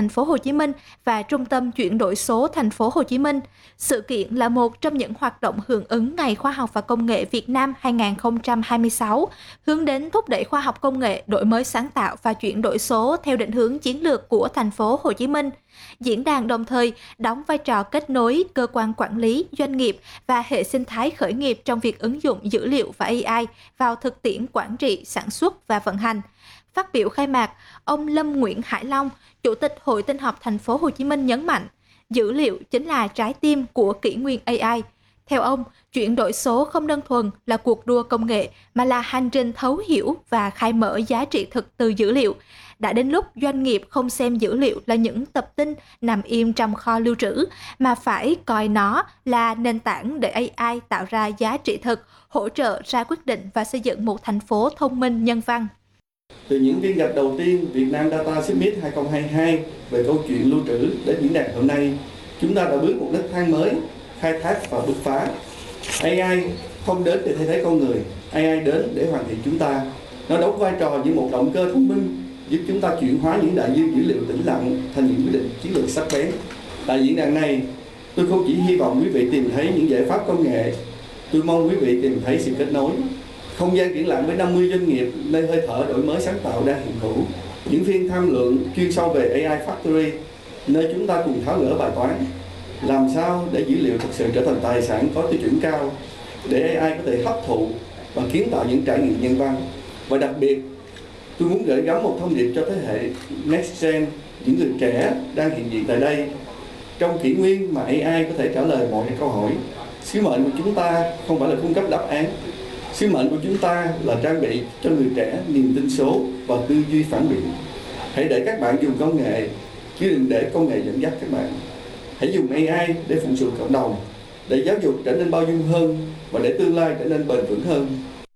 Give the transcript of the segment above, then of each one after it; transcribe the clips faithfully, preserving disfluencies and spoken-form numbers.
Thành phố Hồ Chí Minh và Trung tâm Chuyển đổi số Thành phố Hồ Chí Minh. Sự kiện là một trong những hoạt động hưởng ứng Ngày Khoa học và Công nghệ Việt Nam hai nghìn không trăm hai mươi sáu, hướng đến thúc đẩy khoa học công nghệ, đổi mới sáng tạo và chuyển đổi số theo định hướng chiến lược của Thành phố Hồ Chí Minh. Diễn đàn đồng thời đóng vai trò kết nối cơ quan quản lý, doanh nghiệp và hệ sinh thái khởi nghiệp trong việc ứng dụng dữ liệu và A I vào thực tiễn quản trị, sản xuất và vận hành. Phát biểu khai mạc, ông Lâm Nguyễn Hải Long, Chủ tịch Hội Tin học Thành phố Hồ Chí Minh nhấn mạnh, dữ liệu chính là trái tim của kỷ nguyên A I. Theo ông, chuyển đổi số không đơn thuần là cuộc đua công nghệ mà là hành trình thấu hiểu và khai mở giá trị thực từ dữ liệu. Đã đến lúc doanh nghiệp không xem dữ liệu là những tập tin nằm im trong kho lưu trữ, mà phải coi nó là nền tảng để A I tạo ra giá trị thực, hỗ trợ ra quyết định và xây dựng một thành phố thông minh nhân văn. Từ những viên gạch đầu tiên Việt Nam Data Summit hai không hai hai về câu chuyện lưu trữ đến diễn đàn hôm nay, chúng ta đã bước một nấc thang mới, khai thác và bứt phá. A I không đến để thay thế con người, A I đến để hoàn thiện chúng ta. Nó đóng vai trò như một động cơ thông minh, giúp chúng ta chuyển hóa những đại dương dữ liệu tĩnh lặng thành những quyết định chiến lược sắc bén. Tại diễn đàn này, tôi không chỉ hy vọng quý vị tìm thấy những giải pháp công nghệ, tôi mong quý vị tìm thấy sự kết nối. Không gian triển lãm với năm mươi doanh nghiệp nơi hơi thở đổi mới sáng tạo đang hiện hữu. Những phiên tham luận chuyên sâu về A I Factory, nơi chúng ta cùng tháo gỡ bài toán làm sao để dữ liệu thực sự trở thành tài sản có tiêu chuẩn cao, để A I có thể hấp thụ và kiến tạo những trải nghiệm nhân văn. Và đặc biệt, tôi muốn gửi gắm một thông điệp cho thế hệ Next Gen, những người trẻ đang hiện diện tại đây. Trong kỷ nguyên mà A I có thể trả lời mọi câu hỏi, sứ mệnh của chúng ta không phải là cung cấp đáp án. Sứ mệnh của chúng ta là trang bị cho người trẻ niềm tin số và tư duy phản biện. Hãy để các bạn dùng công nghệ, chứ đừng để công nghệ dẫn dắt các bạn. Hãy dùng A I để phụng sự cộng đồng, để giáo dục trở nên bao dung hơn và để tương lai trở nên bền vững hơn.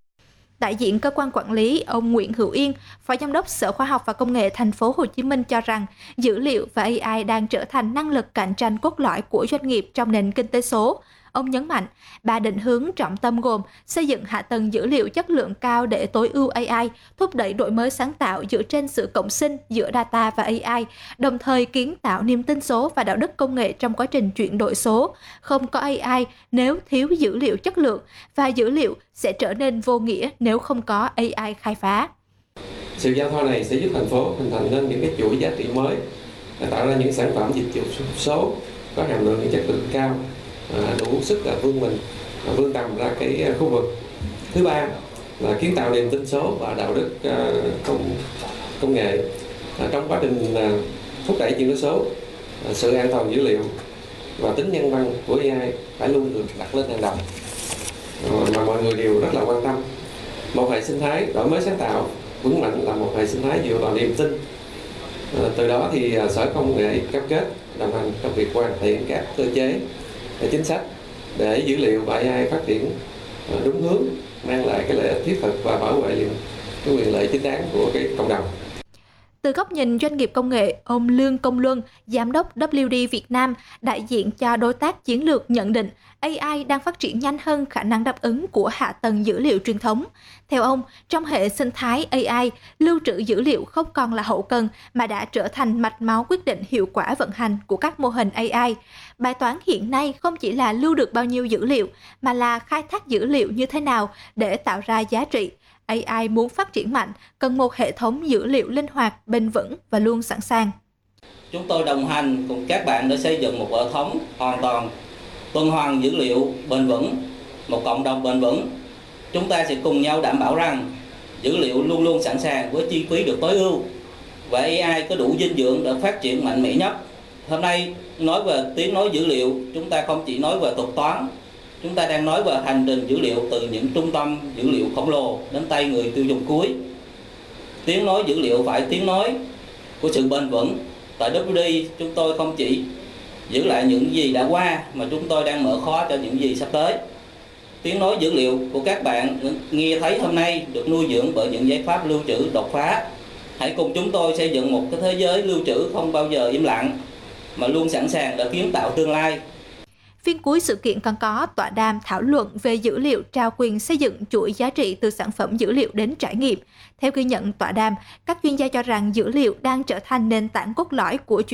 Đại diện cơ quan quản lý, ông Nguyễn Hữu Yên, Phó Giám đốc Sở Khoa học và Công nghệ Thành phố Hồ Chí Minh cho rằng dữ liệu và A I đang trở thành năng lực cạnh tranh cốt lõi của doanh nghiệp trong nền kinh tế số. Ông nhấn mạnh, ba định hướng trọng tâm gồm xây dựng hạ tầng dữ liệu chất lượng cao để tối ưu A I, thúc đẩy đổi mới sáng tạo dựa trên sự cộng sinh giữa data và A I, đồng thời kiến tạo niềm tin số và đạo đức công nghệ trong quá trình chuyển đổi số. Không có A I nếu thiếu dữ liệu chất lượng, và dữ liệu sẽ trở nên vô nghĩa nếu không có A I khai phá. Sự giao thoa này sẽ giúp thành phố hình thành nên những cái chuỗi giá trị mới, tạo ra những sản phẩm dịch vụ số có hàm lượng chất lượng cao, đủ sức là vươn mình vươn tầm ra cái khu vực. Thứ ba là kiến tạo niềm tin số và đạo đức công công nghệ. Trong quá trình thúc đẩy chuyển đổi số, sự an toàn dữ liệu và tính nhân văn của A I phải luôn được đặt lên hàng đầu, mà mọi người đều rất là quan tâm. Một hệ sinh thái đổi mới sáng tạo vững mạnh là một hệ sinh thái dựa vào niềm tin. Từ đó thì Sở Công nghệ cam kết đồng hành trong việc hoàn thiện các cơ chế, chính sách để dữ liệu và A I phát triển đúng hướng, mang lại cái lợi ích thiết thực và bảo vệ cái quyền lợi chính đáng của cái cộng đồng. Từ góc nhìn doanh nghiệp công nghệ, ông Lương Công Luân, Giám đốc W D Việt Nam, đại diện cho đối tác chiến lược nhận định A I đang phát triển nhanh hơn khả năng đáp ứng của hạ tầng dữ liệu truyền thống. Theo ông, trong hệ sinh thái A I, lưu trữ dữ liệu không còn là hậu cần mà đã trở thành mạch máu quyết định hiệu quả vận hành của các mô hình A I. Bài toán hiện nay không chỉ là lưu được bao nhiêu dữ liệu, mà là khai thác dữ liệu như thế nào để tạo ra giá trị. A I muốn phát triển mạnh, cần một hệ thống dữ liệu linh hoạt, bền vững và luôn sẵn sàng. Chúng tôi đồng hành cùng các bạn để xây dựng một hệ thống hoàn toàn tuần hoàn dữ liệu bền vững, một cộng đồng bền vững. Chúng ta sẽ cùng nhau đảm bảo rằng dữ liệu luôn luôn sẵn sàng với chi phí được tối ưu và A I có đủ dinh dưỡng để phát triển mạnh mẽ nhất. Hôm nay nói về tiếng nói dữ liệu, chúng ta không chỉ nói về thuật toán, chúng ta đang nói về hành trình dữ liệu từ những trung tâm dữ liệu khổng lồ đến tay người tiêu dùng cuối. Tiếng nói dữ liệu phải tiếng nói của sự bền vững. Tại W D, chúng tôi không chỉ giữ lại những gì đã qua, mà chúng tôi đang mở khóa cho những gì sắp tới. Tiếng nói dữ liệu của các bạn nghe thấy hôm nay được nuôi dưỡng bởi những giải pháp lưu trữ đột phá. Hãy cùng chúng tôi xây dựng một cái thế giới lưu trữ không bao giờ im lặng, mà luôn sẵn sàng để kiến tạo tương lai. Phiên cuối sự kiện còn có tọa đàm thảo luận về dữ liệu trao quyền xây dựng chuỗi giá trị từ sản phẩm dữ liệu đến trải nghiệm. Theo ghi nhận tọa đàm, các chuyên gia cho rằng dữ liệu đang trở thành nền tảng cốt lõi của